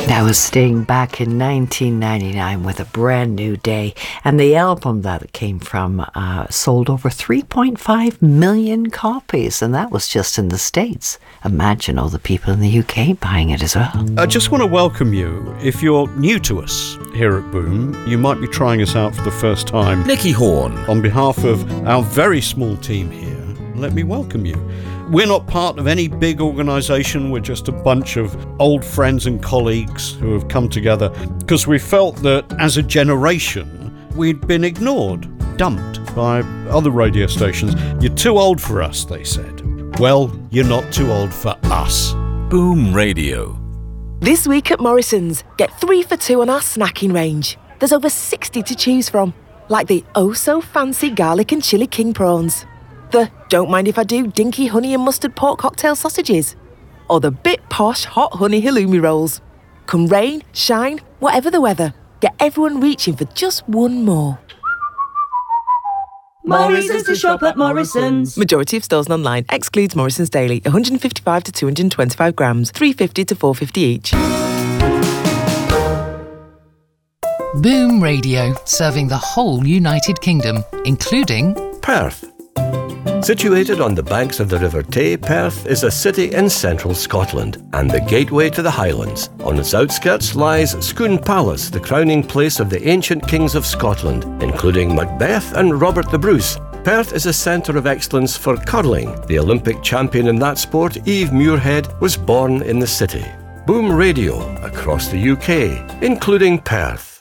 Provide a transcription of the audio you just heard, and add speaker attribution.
Speaker 1: That was Sting back in 1999 with A Brand New Day, and the album that it came from sold over 3.5 million copies, and that was just in the States. Imagine all the people in the UK buying it as well.
Speaker 2: I just want to welcome you. If you're new to us here at Boom, you might be trying us out for the first time.
Speaker 3: Nicky Horn.
Speaker 2: On behalf of our very small team here, let me welcome you. We're not part of any big organisation. We're just a bunch of old friends and colleagues who have come together because we felt that as a generation we'd been ignored, dumped by other radio stations. You're too old for us, they said. Well, you're not too old for us.
Speaker 3: Boom Radio.
Speaker 4: This week at Morrison's, get 3 for 2 on our snacking range. There's over 60 to choose from, like the oh-so-fancy garlic and chili king prawns, the don't mind if I do dinky honey and mustard pork cocktail sausages, or the bit posh hot honey halloumi rolls. Come rain, shine, whatever the weather, get everyone reaching for just one more.
Speaker 5: Morrison's to shop at Morrison's.
Speaker 4: Majority of stores and online. Excludes Morrison's Daily. 155 to 225 grams. 350 to 450 each.
Speaker 6: Boom Radio, serving the whole United Kingdom, including
Speaker 7: Perth. Situated on the banks of the River Tay, Perth is a city in central Scotland and the gateway to the Highlands. On its outskirts lies Scone Palace, the crowning place of the ancient kings of Scotland, including Macbeth and Robert the Bruce. Perth is a centre of excellence for curling. The Olympic champion in that sport, Eve Muirhead, was born in the city. Boom Radio across the UK, including Perth.